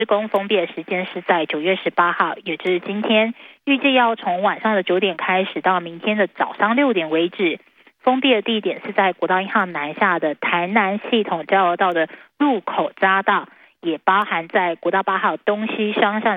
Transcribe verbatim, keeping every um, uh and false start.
施工封闭的时间是在九月十八号，也就是今天，预计要从晚上的九点开始到明天的早上六点为止。封闭的地点是在国道一号南下的台南系统交流道的入口匝道，也包含在国道八号东西双向